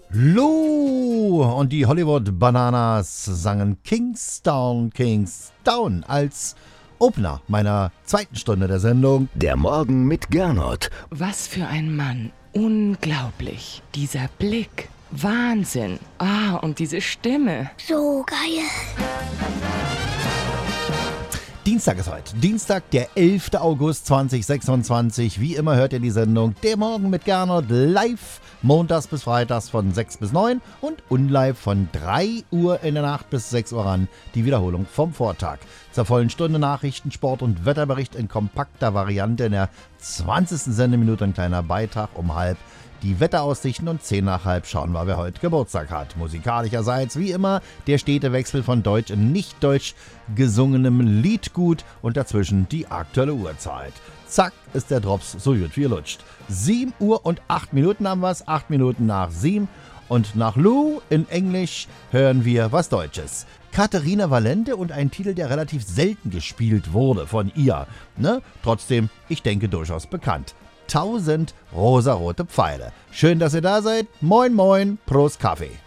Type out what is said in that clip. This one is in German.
Lou und die Hollywood Bananas sangen Kingstown, Kingstown als Opener meiner zweiten Stunde der Sendung. Der Morgen mit Gernot. Was für ein Mann. Unglaublich. Dieser Blick. Wahnsinn. Und diese Stimme. So geil. Dienstag ist heute. Dienstag, der 11. August 2026. Wie immer hört ihr die Sendung Der Morgen mit Gernot live montags bis freitags von 6 bis 9 und unlive von 3 Uhr in der Nacht bis 6 Uhr ran. Die Wiederholung vom Vortag. Zur vollen Stunde Nachrichten, Sport und Wetterbericht in kompakter Variante. In der 20. Sendeminute ein kleiner Beitrag um halb. Die Wetteraussichten und 10 nach halb schauen wir, wer heute Geburtstag hat. Musikalischerseits wie immer der stete Wechsel von deutsch und nicht deutsch gesungenem Liedgut und dazwischen die aktuelle Uhrzeit. Zack ist der Drops so gut wie lutscht. 7 Uhr und 8 Minuten haben wir's, 8 Minuten nach 7. Und nach Lou in Englisch hören wir was Deutsches. Katharina Valente und ein Titel, der relativ selten gespielt wurde von ihr. Trotzdem, ich denke, durchaus bekannt. 1000 rosarote Pfeile. Schön, dass ihr da seid. Moin, moin, Prost Kaffee.